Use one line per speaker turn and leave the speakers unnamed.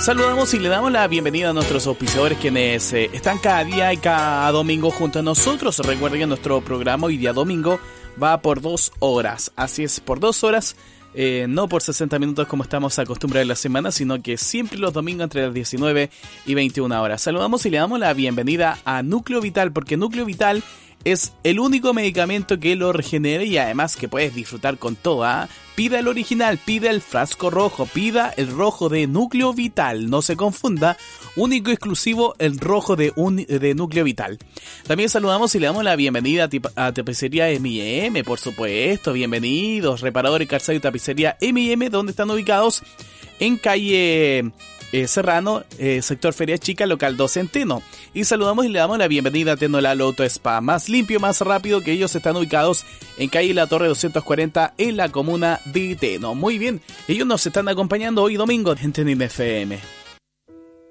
Saludamos y le damos la bienvenida a nuestros auspiciadores quienes están cada día y cada domingo junto a nosotros. Recuerden que nuestro programa hoy día domingo va por 2 horas. Así es, por 2 horas, no por 60 minutos como estamos acostumbrados en la semana, sino que siempre los domingos entre las 19 y 21 horas. Saludamos y le damos la bienvenida a Núcleo Vital, porque Núcleo Vital es el único medicamento que lo regenera y además que puedes disfrutar con todo. Pida el original, pida el frasco rojo, pida el rojo de Núcleo Vital. No se confunda, único y exclusivo el rojo de Núcleo Vital. También saludamos y le damos la bienvenida a Tapicería M&M, por supuesto. Bienvenidos, reparadores, calzado y tapicería M&M, donde están ubicados en calle Serrano, sector Feria Chica, local 2 en Teno. Y saludamos y le damos la bienvenida a Tenolalo Auto Spa, más limpio, más rápido, que ellos están ubicados en calle La Torre 240 en la comuna de Teno. Muy bien, ellos nos están acompañando hoy domingo en Tenin FM.